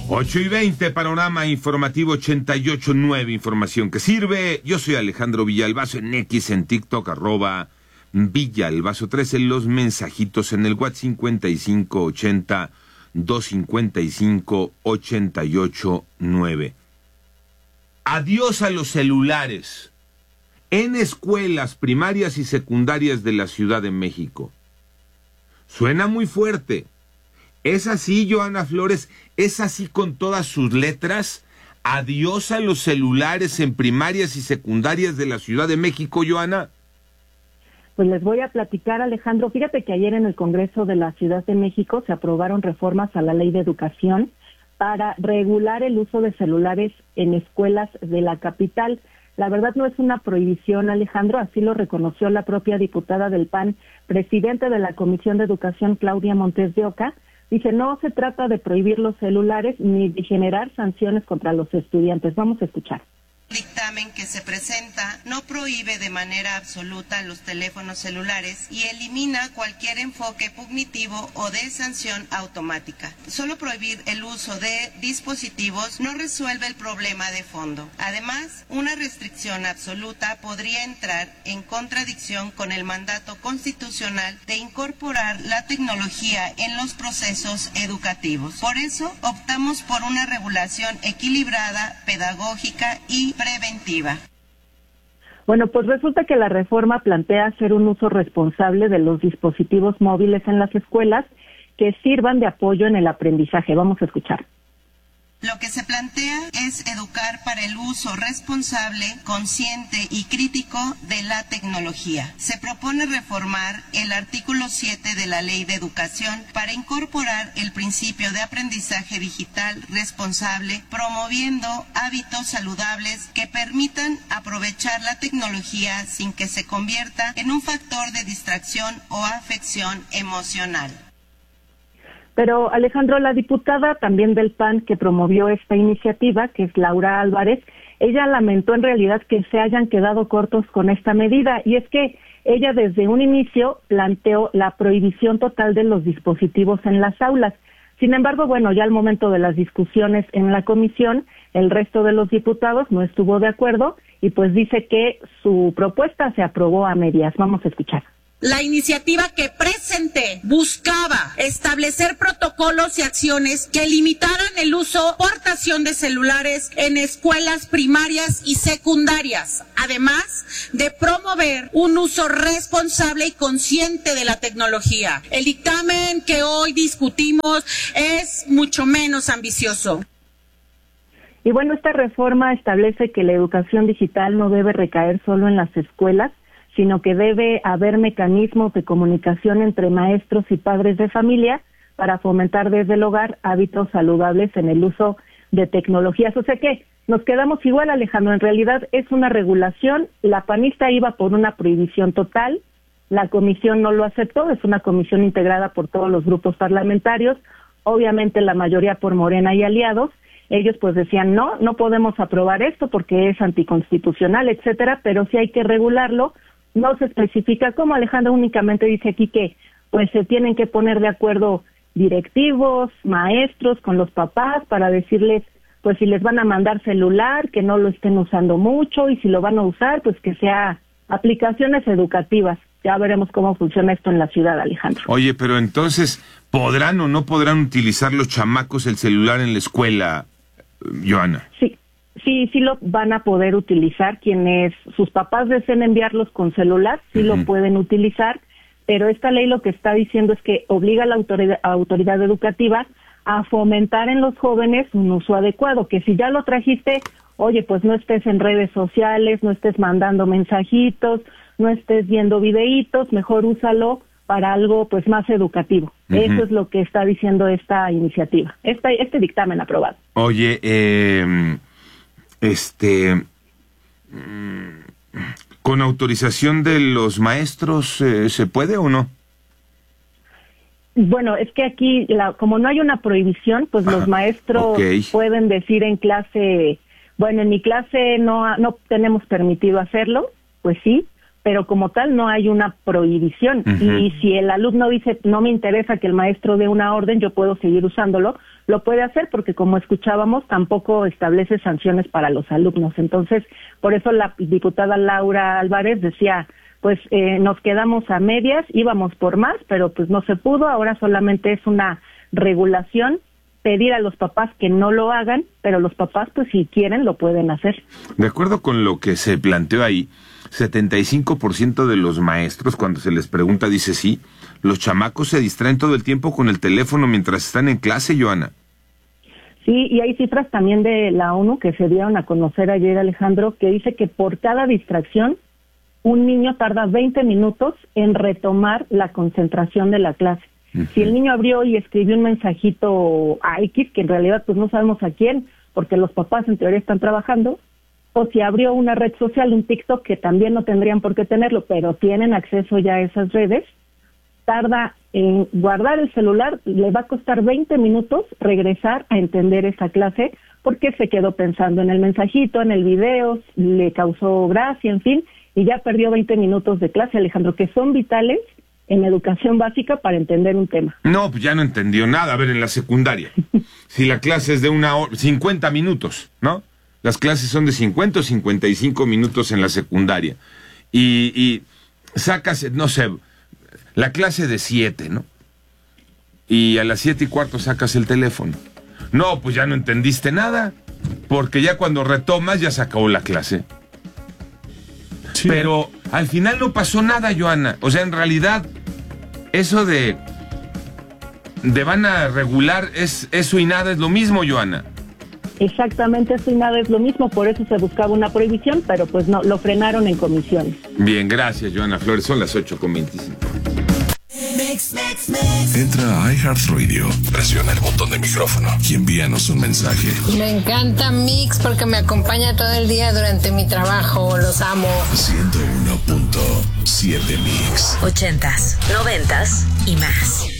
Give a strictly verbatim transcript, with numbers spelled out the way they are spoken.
ocho y veinte, panorama informativo ochenta y ocho punto nueve, información que sirve. Yo soy Alejandro Villalbazo en X, en TikTok, arroba Villalbazo trece, los mensajitos en el WhatsApp cincuenta y cinco ochenta, doscientos cincuenta y cinco, ochenta y ocho nueve. Adiós a los celulares en escuelas primarias y secundarias de la Ciudad de México. Suena muy fuerte. ¿Es así, Joana Flores? ¿Es así con todas sus letras? ¿Adiós a los celulares en primarias y secundarias de la Ciudad de México, Joana? Pues les voy a platicar, Alejandro. Fíjate que ayer en el Congreso de la Ciudad de México se aprobaron reformas a la Ley de Educación para regular el uso de celulares en escuelas de la capital. La verdad no es una prohibición, Alejandro, así lo reconoció la propia diputada del P A N, presidente de la Comisión de Educación, Claudia Montes de Oca. Dice, no se trata de prohibir los celulares ni de generar sanciones contra los estudiantes. Vamos a escuchar. El dictamen que se presenta no prohíbe de manera absoluta los teléfonos celulares y elimina cualquier enfoque punitivo o de sanción automática. Solo prohibir el uso de dispositivos no resuelve el problema de fondo. Además, una restricción absoluta podría entrar en contradicción con el mandato constitucional de incorporar la tecnología en los procesos educativos. Por eso, optamos por una regulación equilibrada, pedagógica y preventiva. Bueno, pues resulta que la reforma plantea hacer un uso responsable de los dispositivos móviles en las escuelas que sirvan de apoyo en el aprendizaje. Vamos a escuchar. Lo que se plantea es educar para el uso responsable, consciente y crítico de la tecnología. Se propone reformar el artículo siete de la Ley de Educación para incorporar el principio de aprendizaje digital responsable, promoviendo hábitos saludables que permitan aprovechar la tecnología sin que se convierta en un factor de distracción o afección emocional. Pero, Alejandro, la diputada también del P A N que promovió esta iniciativa, que es Laura Álvarez, ella lamentó en realidad que se hayan quedado cortos con esta medida, y es que ella desde un inicio planteó la prohibición total de los dispositivos en las aulas. Sin embargo, bueno, ya al momento de las discusiones en la comisión, el resto de los diputados no estuvo de acuerdo y pues dice que su propuesta se aprobó a medias. Vamos a escuchar. La iniciativa que presenté buscaba establecer protocolos y acciones que limitaran el uso, portación de celulares en escuelas primarias y secundarias, además de promover un uso responsable y consciente de la tecnología. El dictamen que hoy discutimos es mucho menos ambicioso. Y bueno, esta reforma establece que la educación digital no debe recaer solo en las escuelas, sino que debe haber mecanismos de comunicación entre maestros y padres de familia para fomentar desde el hogar hábitos saludables en el uso de tecnologías. O sea que nos quedamos igual, Alejandro, en realidad es una regulación, la panista iba por una prohibición total, la comisión no lo aceptó, es una comisión integrada por todos los grupos parlamentarios, obviamente la mayoría por Morena y aliados. Ellos pues decían, no, no podemos aprobar esto porque es anticonstitucional, etcétera, pero sí hay que regularlo. No se especifica cómo, Alejandro, únicamente dice aquí que pues se tienen que poner de acuerdo directivos, maestros con los papás para decirles pues si les van a mandar celular, que no lo estén usando mucho, y si lo van a usar, pues que sea aplicaciones educativas. Ya veremos cómo funciona esto en la ciudad, Alejandro. Oye, pero entonces, ¿podrán o no podrán utilizar los chamacos el celular en la escuela, Joana? Sí. Sí, sí lo van a poder utilizar. Quienes sus papás deseen enviarlos con celular, sí uh-huh. lo pueden utilizar, pero esta ley lo que está diciendo es que obliga a la autoridad, autoridad educativa a fomentar en los jóvenes un uso adecuado, que si ya lo trajiste, oye, pues no estés en redes sociales, no estés mandando mensajitos, no estés viendo videitos, mejor úsalo para algo pues más educativo. Uh-huh. Eso es lo que está diciendo esta iniciativa, esta, este dictamen aprobado. Oye, eh... Este, ¿con autorización de los maestros eh, se puede o no? Bueno, es que aquí, la, como no hay una prohibición, pues ah, los maestros okay. pueden decir en clase, bueno, en mi clase no no tenemos permitido hacerlo, pues sí, pero como tal no hay una prohibición. Uh-huh. Y si el alumno dice, no me interesa que el maestro dé una orden, yo puedo seguir usándolo, lo puede hacer, porque como escuchábamos, tampoco establece sanciones para los alumnos. Entonces, por eso la diputada Laura Álvarez decía, pues eh, nos quedamos a medias, íbamos por más, pero pues no se pudo, ahora solamente es una regulación, pedir a los papás que no lo hagan, pero los papás, pues si quieren, lo pueden hacer. De acuerdo con lo que se planteó ahí, setenta y cinco por ciento de los maestros, cuando se les pregunta, dice sí, los chamacos se distraen todo el tiempo con el teléfono mientras están en clase, Joana. Sí, y hay cifras también de la ONU que se dieron a conocer ayer, Alejandro, que dice que por cada distracción, un niño tarda veinte minutos en retomar la concentración de la clase. Uh-huh. Si el niño abrió y escribió un mensajito a X, que en realidad pues no sabemos a quién, porque los papás en teoría están trabajando, o si abrió una red social, un TikTok, que también no tendrían por qué tenerlo, pero tienen acceso ya a esas redes, tarda en guardar el celular, le va a costar veinte minutos regresar a entender esa clase, porque se quedó pensando en el mensajito, en el video, le causó gracia, en fin, y ya perdió veinte minutos de clase, Alejandro, que son vitales en educación básica para entender un tema. No, pues ya no entendió nada. A ver, en la secundaria, si la clase es de una hora, cincuenta minutos, ¿no? Las clases son de cincuenta o cincuenta y cinco minutos en la secundaria. Y, y sacas, no sé, la clase de siete, ¿no? Y a las siete y cuarto sacas el teléfono. No, pues ya no entendiste nada, porque ya cuando retomas ya se acabó la clase. Sí. Pero al final no pasó nada, Joana. O sea, en realidad, eso de, de van a regular, es eso y nada es lo mismo, Joana. Exactamente, eso y nada es lo mismo, por eso se buscaba una prohibición, pero pues no, lo frenaron en comisiones. Bien, gracias, Joana Flores, son las ocho con veinticinco. Entra a iHeartRadio, presiona el botón de micrófono y envíanos un mensaje. Me encanta Mix porque me acompaña todo el día durante mi trabajo, los amo. ciento uno punto siete Mix. Ochentas, noventas y más.